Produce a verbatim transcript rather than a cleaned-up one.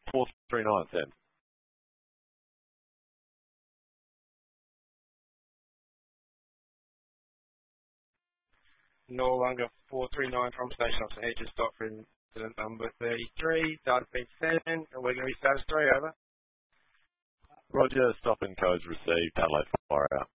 four three nine then. No longer four three nine from station officer Hedges, Doctor incident number thirty-three, data feed sent, and we're going to be status three, over. Roger, stop and codes received, Adelaide fire out.